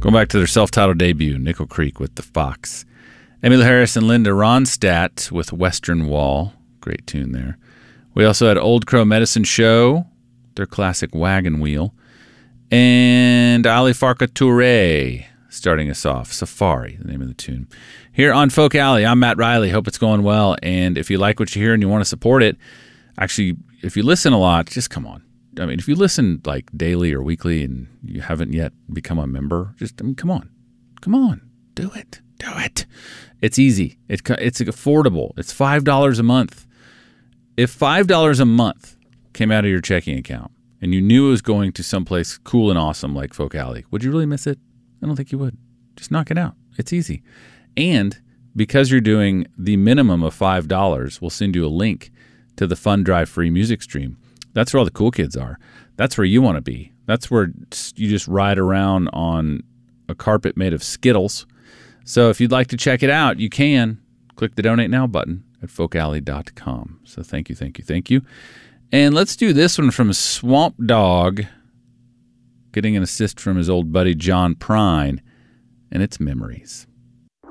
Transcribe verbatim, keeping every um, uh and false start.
Going back to their self-titled debut, Nickel Creek with The Fox. Emmylou Harris and Linda Ronstadt with Western Wall. Great tune there. We also had Old Crow Medicine Show, their classic Wagon Wheel. And Ali Farka Touré starting us off. Safari, the name of the tune. Here on Folk Alley, I'm Matt Riley. Hope it's going well. And if you like what you hear and you want to support it, actually, if you listen a lot, just come on. I mean, if you listen like daily or weekly and you haven't yet become a member, just I mean, come on. Come on. Do it. Do it. It's easy. It, it's affordable. It's five dollars a month. If five dollars a month came out of your checking account and you knew it was going to someplace cool and awesome like Folk Alley, would you really miss it? I don't think you would. Just knock it out. It's easy. And because you're doing the minimum of five dollars, we'll send you a link to the Fun Drive free music stream. That's where all the cool kids are. That's where you want to be. That's where you just ride around on a carpet made of Skittles. So if you'd like to check it out, you can. Click the Donate Now button at folk alley dot com. So thank you, thank you, thank you. And let's do this one from Swamp Dogg, getting an assist from his old buddy John Prine, and it's Memories.